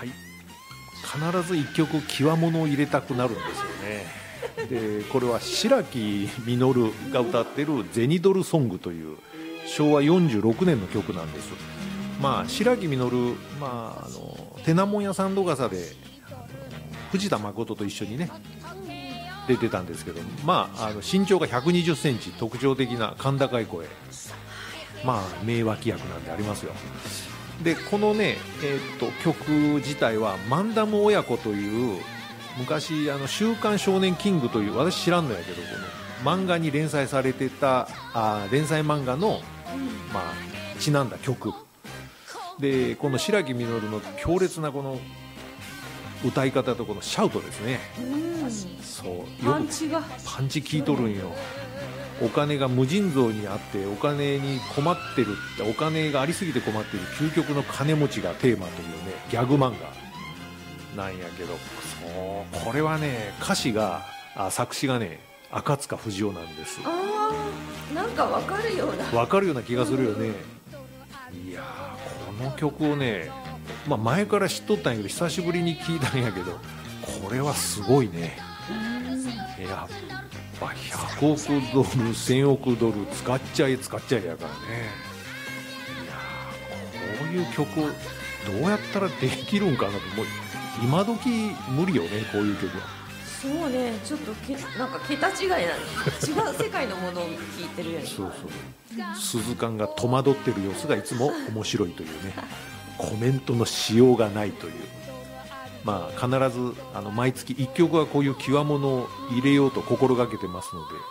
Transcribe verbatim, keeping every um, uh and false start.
はい、必ず一曲極物を入れたくなるんですよね。でこれは白木実が歌ってる「銭ドルソング」というしょうわよんじゅうろくねんの曲なんです。まあ、白木実、まあ、あのテナモンや三度笠で藤田誠と一緒にね出てたんですけど、まあ、あの身長がひゃくにじゅっセンチ、特徴的な甲高い声、まあ名脇役なんでありますよ。でこのね、えー、っと曲自体はマンダム親子という昔あの週刊少年キングという、私知らんのやけどこの漫画に連載されてたあ連載漫画の、まあ、ちなんだ曲で、この白木実の強烈なこの歌い方とこのシャウトですね、 うん、 そうパンチがパンチ効いとるんよ。お金が無尽蔵にあってお金に困ってるって、お金がありすぎて困ってる究極の金持ちがテーマというねギャグ漫画なんやけど、そうこれはね歌詞があ作詞がね赤塚不二夫なんです。 あーなんかわかるようなわかるような気がするよね。いやーこの曲をね、まあ、前から知っとったんやけど久しぶりに聞いたんやけど、これはすごいね。やっぱひゃくおくドルせんおくドル使っちゃえ使っちゃえやからね。いやこういう曲をどうやったらできるんかなと、もう今時無理よねこういう曲は。 そうね、ちょっとけなんか桁違いなの違う世界のものを聞いてるよね。 そうそう、鈴鹿が戸惑ってる様子がいつも面白いというねコメントのしようがないという、まあ必ずあの毎月いっきょくはこういう極物を入れようと心がけてますので、